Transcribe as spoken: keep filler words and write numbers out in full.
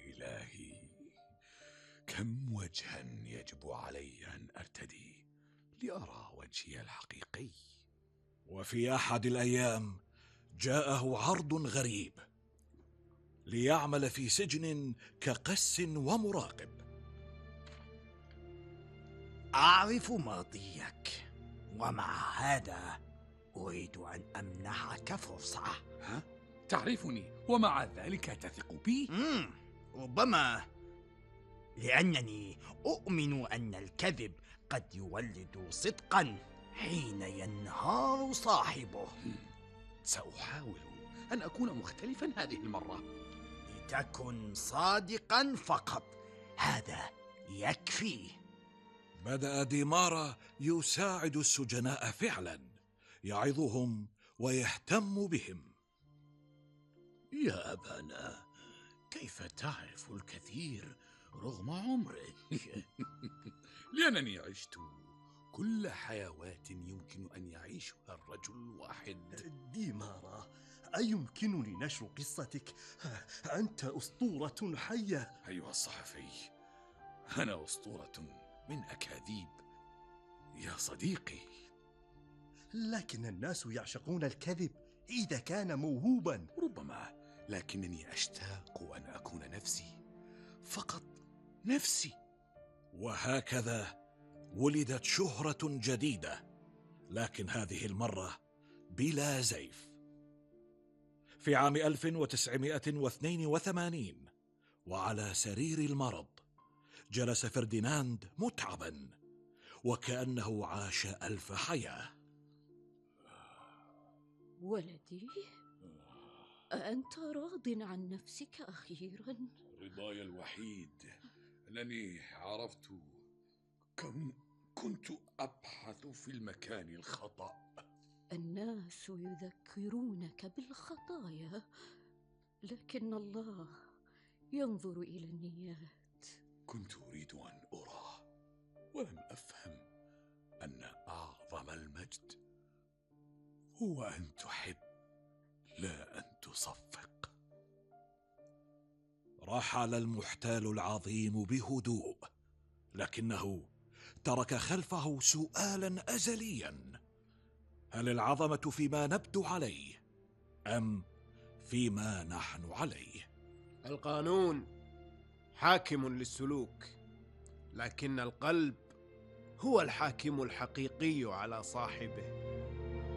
إلهي، كم وجها يجب علي أن أرتدي لأرى وجهي الحقيقي؟ وفي أحد الأيام جاءه عرض غريب ليعمل في سجن كقس ومراقب. أعرف ماضيك، ومع هذا أريد أن أمنحك فرصة. ها؟ تعرفني ومع ذلك تثق بي؟ مم. ربما لأنني أؤمن أن الكذب قد يولد صدقا حين ينهار صاحبه. سأحاول أن أكون مختلفا هذه المرة. لتكن صادقا فقط، هذا يكفي. بدأ ديمارا يساعد السجناء فعلا، يعظهم ويهتم بهم. يا أبانا، كيف تعرف الكثير رغم عمرك؟ لأنني عشت كل حيوات يمكن أن يعيشها الرجل الواحد. ديمارا، أيمكنني نشر قصتك؟ أنت أسطورة حية. أيها الصحفي، أنا أسطورة من أكاذيب يا صديقي. لكن الناس يعشقون الكذب إذا كان موهوبا. ربما، لكنني أشتاق أن أكون نفسي، فقط نفسي. وهكذا ولدت شهرة جديدة، لكن هذه المرة بلا زيف. في عام ألف وتسعمائة واثنين وثمانين، وعلى سرير المرض، جلس فرديناند متعبا وكأنه عاش ألف حياة. ولدي، أأنت راض عن نفسك أخيرا؟ رضاي الوحيد أنني عرفت كم كنت أبحث في المكان الخطأ. الناس يذكرونك بالخطايا، لكن الله ينظر إلى النيات. كنت أريد أن أرى، ولم أفهم أن أعظم المجد هو أن تحب لا أن تصفق. رحل المحتال العظيم بهدوء، لكنه ترك خلفه سؤالا أزليا: هل العظمة فيما نبدو عليه أم فيما نحن عليه؟ القانون حاكم للسلوك، لكن القلب هو الحاكم الحقيقي على صاحبه.